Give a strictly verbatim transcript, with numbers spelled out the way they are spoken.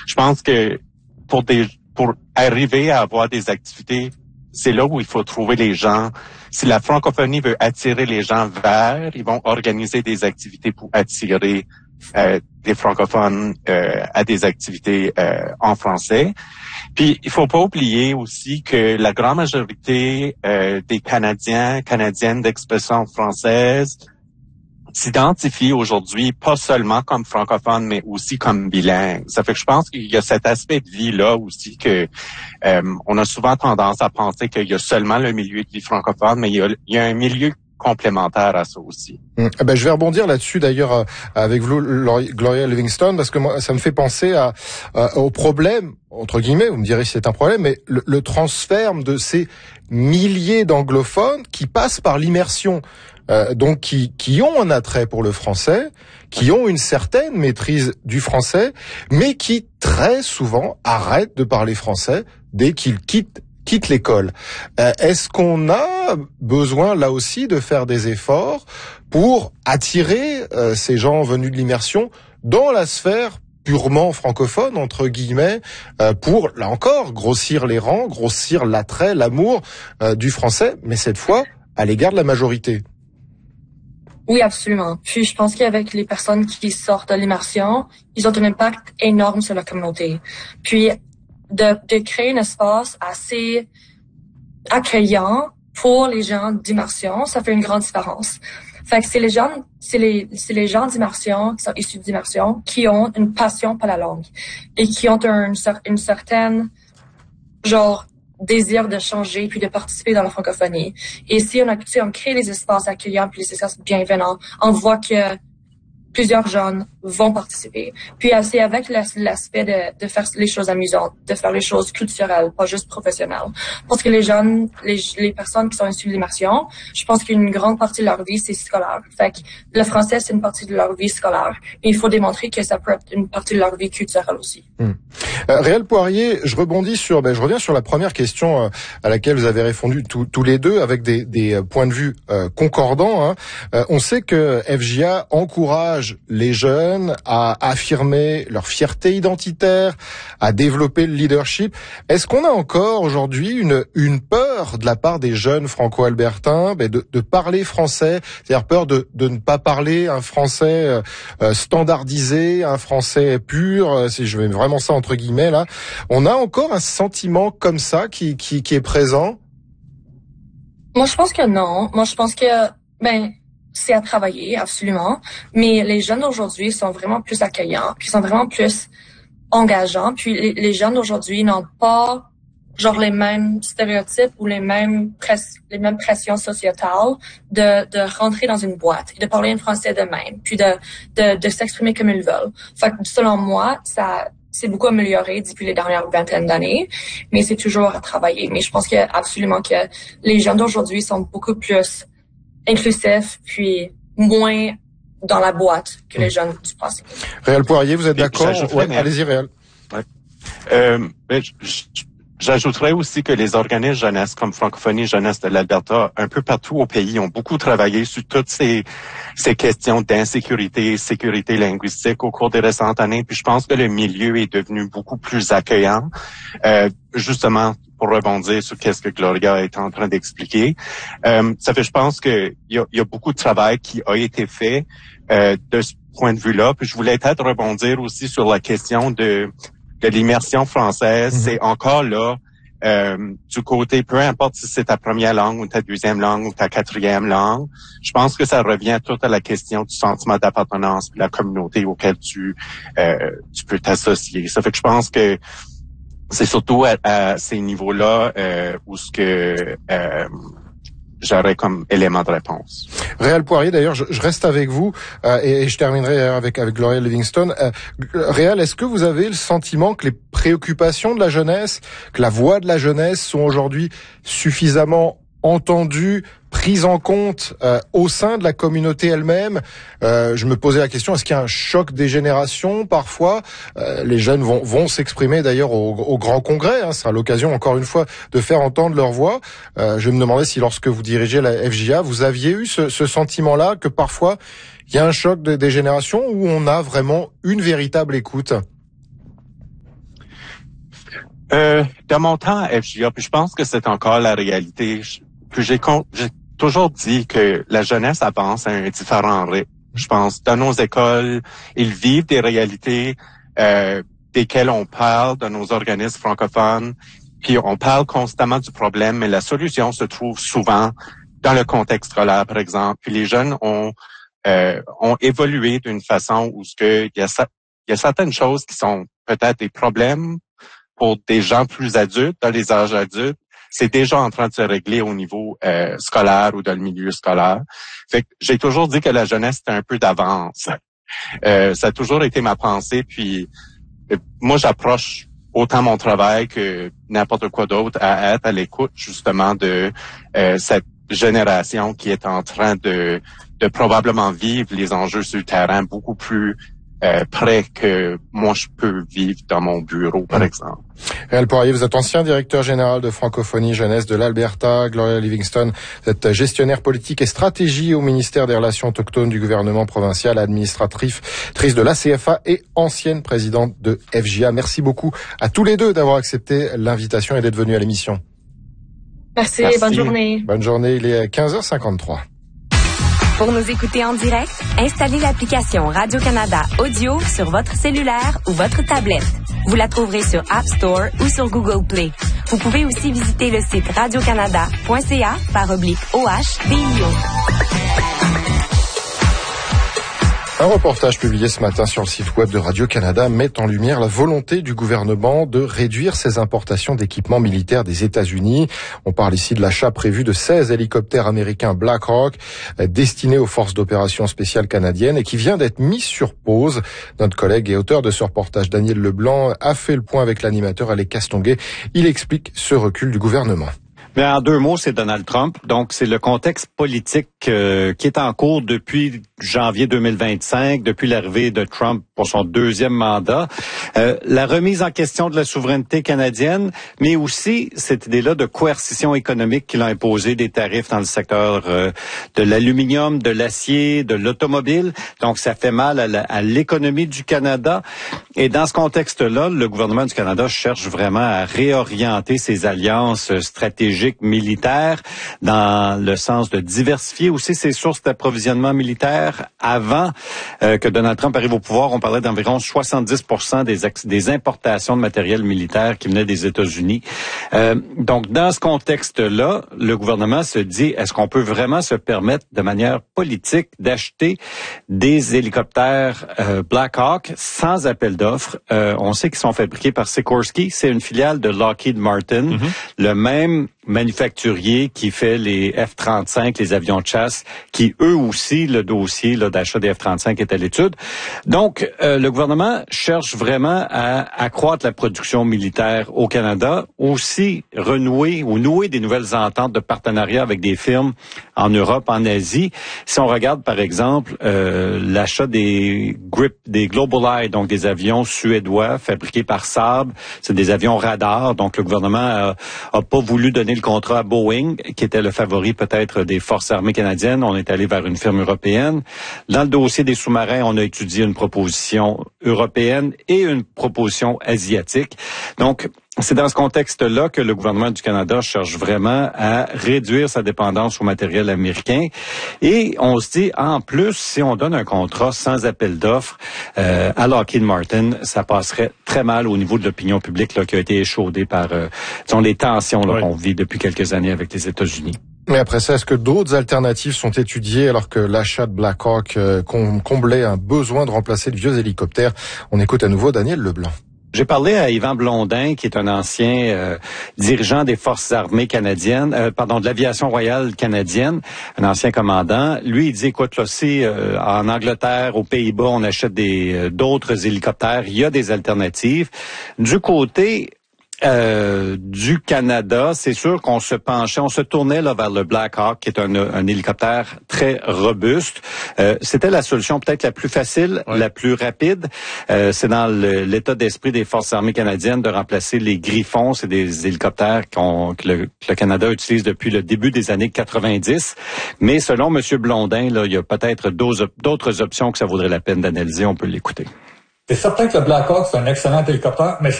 je pense que pour des pour arriver à avoir des activités, c'est là où il faut trouver les gens. Si la francophonie veut attirer les gens vers, ils vont organiser des activités pour attirer euh, des francophones euh, à des activités euh, en français. Puis, il faut pas oublier aussi que la grande majorité euh, des Canadiens, Canadiennes d'expression française s'identifient aujourd'hui pas seulement comme francophones, mais aussi comme bilingues. Ça fait que je pense qu'il y a cet aspect de vie-là aussi que euh, on a souvent tendance à penser qu'il y a seulement le milieu de vie francophone, mais il y a, il y a un milieu complémentaire à ça aussi. Mmh. Eh ben, je vais rebondir là-dessus d'ailleurs avec vous, Gloria Livingstone, parce que moi, ça me fait penser à, à, au problème, entre guillemets, vous me direz si c'est un problème, mais le, le transfert de ces milliers d'anglophones qui passent par l'immersion, euh, donc qui, qui ont un attrait pour le français, qui ont une certaine maîtrise du français, mais qui très souvent arrêtent de parler français dès qu'ils quittent quitte l'école. Euh, est-ce qu'on a besoin là aussi de faire des efforts pour attirer euh, ces gens venus de l'immersion dans la sphère purement francophone, entre guillemets, euh, pour, là encore, grossir les rangs, grossir l'attrait, l'amour euh, du français, mais cette fois à l'égard de la majorité? Oui, absolument. Puis je pense qu'avec les personnes qui sortent de l'immersion, ils ont un impact énorme sur la communauté. Puis De, de créer un espace assez accueillant pour les gens d'immersion, ça fait une grande différence. Fait que c'est les gens, c'est les, c'est les gens d'immersion, qui sont issus d'immersion, qui ont une passion pour la langue et qui ont un, une certaine, genre, désir de changer puis de participer dans la francophonie. Et si on a, tu sais, on crée les espaces accueillants puis les espaces bienveillants, on voit que plusieurs jeunes vont participer. Puis c'est avec l'aspect de, de faire les choses amusantes, de faire les choses culturelles, pas juste professionnelles. Parce que les jeunes, les, les personnes qui sont issues de l'immersion, je pense qu'une grande partie de leur vie, c'est scolaire. Fait que le français, c'est une partie de leur vie scolaire. Et il faut démontrer que ça peut être une partie de leur vie culturelle aussi. Hum. Euh, Réal Poirier, je rebondis sur, ben, je reviens sur la première question euh, à laquelle vous avez répondu tous, tous les deux avec des, des points de vue euh, concordants. Hein. Euh, on sait que F J A encourage les jeunes à affirmer leur fierté identitaire, à développer le leadership. Est-ce qu'on a encore aujourd'hui une, une peur de la part des jeunes franco-albertains ben de, de parler français, c'est-à-dire peur de, de ne pas parler un français euh, standardisé, un français pur, si je mets vraiment ça entre guillemets là. On a encore un sentiment comme ça qui, qui, qui est présent? Moi, je pense que non. Moi, je pense que, ben, c'est à travailler, absolument. Mais les jeunes d'aujourd'hui sont vraiment plus accueillants, puis sont vraiment plus engageants. Puis les, les jeunes d'aujourd'hui n'ont pas, genre, les mêmes stéréotypes ou les mêmes press, les mêmes pressions sociétales de, de rentrer dans une boîte et de parler un français de même, puis de, de, de s'exprimer comme ils veulent. Fait que, selon moi, ça, c'est beaucoup amélioré depuis les dernières vingtaines d'années, mais c'est toujours à travailler. Mais je pense que absolument que les jeunes d'aujourd'hui sont beaucoup plus inclusif, puis moins dans la boîte que les jeunes du passé. Réal Poirier, vous êtes d'accord? Ouais, allez-y, Réal. Ouais. Euh, ben, j'ajouterais aussi que les organismes jeunesse comme Francophonie Jeunesse de l'Alberta, un peu partout au pays, ont beaucoup travaillé sur toutes ces, ces questions d'insécurité et sécurité linguistique au cours des récentes années. Puis je pense que le milieu est devenu beaucoup plus accueillant, euh, justement pour rebondir sur qu'est-ce que Gloria est en train d'expliquer. Euh, ça fait, je pense que il y a, y a beaucoup de travail qui a été fait euh, de ce point de vue-là. Puis je voulais peut-être rebondir aussi sur la question de, de l'immersion française. Mm-hmm. C'est encore là euh, du côté, peu importe si c'est ta première langue ou ta deuxième langue ou ta quatrième langue. Je pense que ça revient tout à la question du sentiment d'appartenance de la communauté auquel tu euh, tu peux t'associer. Ça fait que je pense que c'est surtout à, à ces niveaux-là euh, où ce que euh, j'aurais comme élément de réponse. Réal Poirier, d'ailleurs, je, je reste avec vous euh, et, et je terminerai avec avec Gloria Livingstone. Euh, Réal, est-ce que vous avez le sentiment que les préoccupations de la jeunesse, que la voix de la jeunesse sont aujourd'hui suffisamment entendues, prises en compte euh, au sein de la communauté elle-même? euh, Je me posais la question, est-ce qu'il y a un choc des générations parfois? euh, Les jeunes vont, vont s'exprimer d'ailleurs au, au grand congrès, hein, ce sera l'occasion encore une fois de faire entendre leur voix. euh, Je me demandais si lorsque vous dirigez la F J A, vous aviez eu ce, ce sentiment-là que parfois il y a un choc de, des générations où on a vraiment une véritable écoute. Euh, dans mon temps à F J A, puis je pense que c'est encore la réalité. Puis j'ai, con, j'ai toujours dit que la jeunesse avance à un différent rythme. Je pense, dans nos écoles, ils vivent des réalités euh, desquelles on parle dans nos organismes francophones, puis on parle constamment du problème, mais la solution se trouve souvent dans le contexte scolaire, par exemple. Puis les jeunes ont euh, ont évolué d'une façon où ce que il y a il y a certaines choses qui sont peut-être des problèmes pour des gens plus adultes, dans les âges adultes, c'est déjà en train de se régler au niveau euh, scolaire ou dans le milieu scolaire. Fait que j'ai toujours dit que la jeunesse était un peu d'avance. Euh, ça a toujours été ma pensée. Puis euh, moi, j'approche autant mon travail que n'importe quoi d'autre à être à l'écoute justement de euh, cette génération qui est en train de, de probablement vivre les enjeux sur le terrain beaucoup plus Euh, près que moi je peux vivre dans mon bureau, par mmh. exemple. Réal Poirier, vous êtes ancien directeur général de francophonie jeunesse de l'Alberta. Gloria Livingston, vous êtes gestionnaire politique et stratégie au ministère des Relations autochtones du gouvernement provincial, administratrice de l'A C F A et ancienne présidente de F J A. Merci beaucoup à tous les deux d'avoir accepté l'invitation et d'être venus à l'émission. Merci, Merci, bonne journée. Bonne journée, il est quinze heures cinquante-trois. Pour nous écouter en direct, installez l'application Radio-Canada Audio sur votre cellulaire ou votre tablette. Vous la trouverez sur App Store ou sur Google Play. Vous pouvez aussi visiter le site radio canada point c a par oblique O H B I O. Un reportage publié ce matin sur le site web de Radio-Canada met en lumière la volonté du gouvernement de réduire ses importations d'équipements militaires des États-Unis. On parle ici de l'achat prévu de seize hélicoptères américains Black Hawk destinés aux forces d'opération spéciales canadiennes et qui vient d'être mis sur pause. Notre collègue et auteur de ce reportage, Daniel Leblanc, a fait le point avec l'animateur Alec Castonguay. Il explique ce recul du gouvernement. Mais en deux mots, c'est Donald Trump. Donc, c'est le contexte politique euh, qui est en cours depuis janvier deux mille vingt-cinq, depuis l'arrivée de Trump pour son deuxième mandat. Euh, la remise en question de la souveraineté canadienne, mais aussi cette idée-là de coercition économique qu'il a imposé des tarifs dans le secteur euh, de l'aluminium, de l'acier, de l'automobile. Donc, ça fait mal à, la, à l'économie du Canada. Et dans ce contexte-là, le gouvernement du Canada cherche vraiment à réorienter ses alliances stratégiques militaire dans le sens de diversifier aussi ses sources d'approvisionnement militaire. Avant euh, que Donald Trump arrive au pouvoir, on parlait d'environ soixante-dix pour cent des, des importations de matériel militaire qui venaient des États-Unis. Euh, donc, dans ce contexte-là, le gouvernement se dit, est-ce qu'on peut vraiment se permettre de manière politique d'acheter des hélicoptères euh, Black Hawk sans appel d'offres? Euh, on sait qu'ils sont fabriqués par Sikorsky, c'est une filiale de Lockheed Martin, mm-hmm. le même manufacturier qui fait les F trente-cinq, les avions de chasse, qui eux aussi, le dossier là, d'achat des F trente-cinq est à l'étude. Donc, euh, le gouvernement cherche vraiment à accroître la production militaire au Canada, aussi renouer ou nouer des nouvelles ententes de partenariat avec des firmes en Europe, en Asie. Si on regarde, par exemple, euh, l'achat des Grip, des GlobalEye, donc des avions suédois fabriqués par Saab, c'est des avions radars, donc le gouvernement a, a pas voulu donner le contrat à Boeing, qui était le favori peut-être des forces armées canadiennes. On est allé vers une firme européenne. Dans le dossier des sous-marins, on a étudié une proposition européenne et une proposition asiatique. Donc, c'est dans ce contexte-là que le gouvernement du Canada cherche vraiment à réduire sa dépendance au matériel américain. Et on se dit, en plus, si on donne un contrat sans appel d'offres euh, à Lockheed Martin, ça passerait très mal au niveau de l'opinion publique là, qui a été échaudée par euh, disons, les tensions là, oui. qu'on vit depuis quelques années avec les États-Unis. Mais après ça, est-ce que d'autres alternatives sont étudiées alors que l'achat de Black Hawk euh, comblait un besoin de remplacer de vieux hélicoptères? On écoute à nouveau Daniel Leblanc. J'ai parlé à Yvan Blondin, qui est un ancien euh, dirigeant des forces armées canadiennes, euh, pardon, de l'aviation royale canadienne, un ancien commandant. Lui, il dit, écoute, là, si euh, en Angleterre, aux Pays-Bas, on achète des euh, d'autres hélicoptères, il y a des alternatives. Du côté Euh, du Canada, c'est sûr qu'on se penchait, on se tournait là vers le Black Hawk, qui est un, un hélicoptère très robuste. Euh, c'était la solution peut-être la plus facile, oui. la plus rapide. Euh, c'est dans le, l'état d'esprit des forces armées canadiennes de remplacer les Griffons. C'est des hélicoptères qu'on, que, le, que le Canada utilise depuis le début des années quatre-vingt-dix. Mais selon M. Blondin, là, il y a peut-être d'autres, d'autres options que ça vaudrait la peine d'analyser. On peut l'écouter. C'est certain que le Black Hawk, c'est un excellent hélicoptère, mais